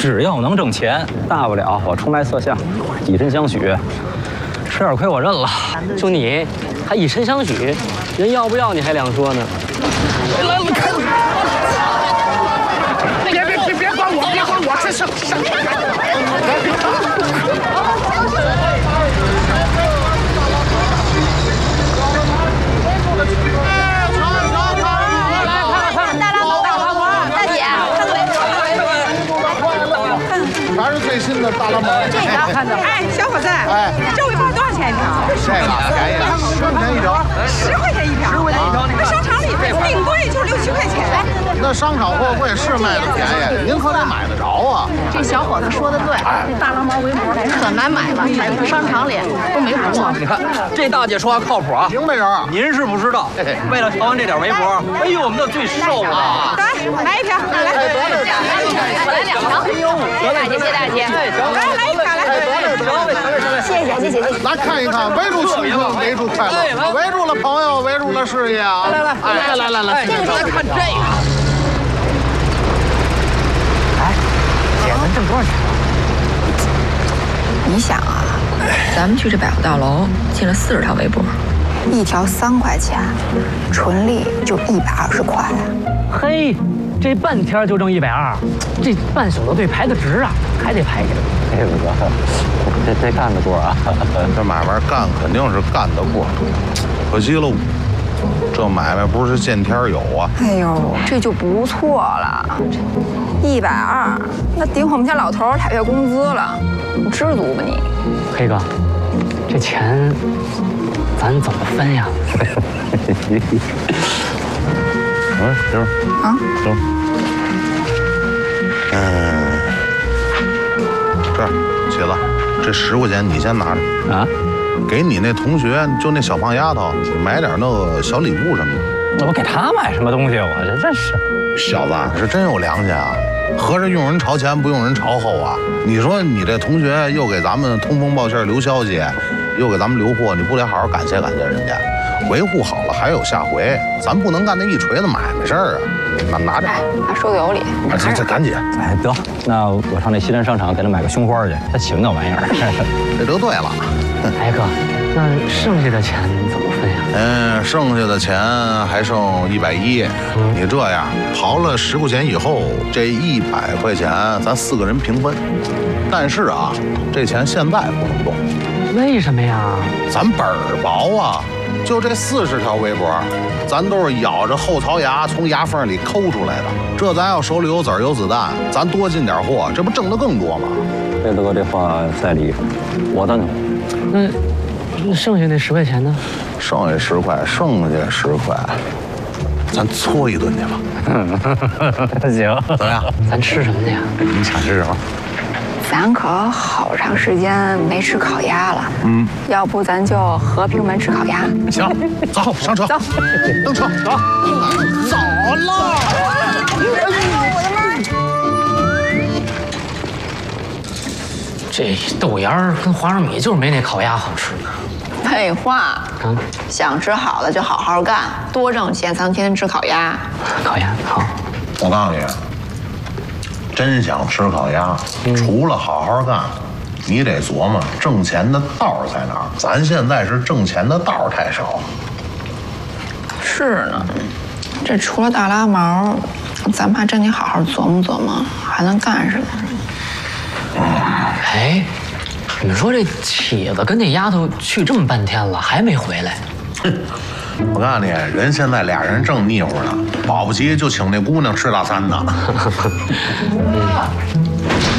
只要能挣钱，大不了我出卖色相，以身相许。吃点亏我认了。 就你还以身相许，人要不要你还两说呢。 来了，开！ 别管我，别管我，这是什么？全是最新的大拉门。 这个看着，哎，小伙子，哎，这尾巴多少钱一条？ 这个便宜，10块钱一条 ，10块钱一条。10块钱一条，那商场里顶贵就6、7块钱。 那商场货柜是卖的便宜，您可得买得着啊。 这小伙子说的对，大拉毛围脖可难买了，商场里都没货。 你看这大姐说话靠谱啊， 明白人。 您是不知道，为了调完这点围脖，哎呦，我们那最瘦了。 来一条，来， 我来2条。谢大姐。 来一条，来。谢谢。 来看一看，围住青春，围住快乐，围住了朋友，围住了事业啊！ 来， 这个看这个。 哎，姐，咱挣多少钱了？ 你想啊，咱们去这百货大楼进了40条围脖，1条3块钱，纯利就120块啊！ 嘿，这半天就挣120，这半宿的队排的值啊，还得排去。 哎呦哥，这干得过啊！ 这买卖干肯定是干得过，可惜喽，这买卖不是见天有啊！ 哎呦，这就不错了，120，那顶我们家老头俩月工资了，你知足吧你？ 黑哥，这钱咱怎么分呀？ 媳妇啊， 行。这儿，起子，这10块钱你先拿着啊， 给你那同学，就那小胖丫头，买点那个小礼物什么的。 那我给他买什么东西？我这真是。 小子是真有良心啊，合着用人朝前不用人朝后啊！你说你这同学又给咱们通风报信留消息，又给咱们留货，你不得好好感谢感谢人家？维护好了还有下回，咱不能干那一锤子买卖事儿啊！拿着， 他说的有理。 这赶紧。 哎，得，那我上那西单商场给他买个胸花去，他喜欢那玩意儿。 这得对了。 哎哥，那剩下的钱怎么分呀？ 剩下的钱还剩110。你这样刨了10块钱以后，这100块钱咱4个人平分。但是啊，这钱现在不能动。 为什么呀？ 咱本儿薄啊，就这40条围脖，咱都是咬着后槽牙从牙缝里抠出来的。这咱要手里有子儿有子弹，咱多进点货，这不挣得更多吗？ 贝子哥这话在理，我赞同。 那剩下那10块钱呢？ 剩下10块，剩下10块，咱搓一顿去吧。 行， 怎么样？ 咱吃什么去呀？ 你想吃什么？ 咱可好长时间没吃烤鸭了，要不咱就和平门吃烤鸭。 行，走，上车， 走， 登车，走，走了。 这豆芽儿跟花生米就是没那烤鸭好吃。 废话，想吃好的就好好干，多挣钱才能天天吃烤鸭。 烤鸭好， 我告诉你，真想吃烤鸭，除了好好干，你得琢磨挣钱的道儿在哪儿。咱现在是挣钱的道儿太少。 是呢，这除了大拉毛，咱们还真得好好琢磨琢磨，还能干什么？ 哎，你们说这起子跟那丫头去这么半天了，还没回来？ 我告诉你，人现在俩人正腻乎呢，保不齐就请那姑娘吃大餐呢。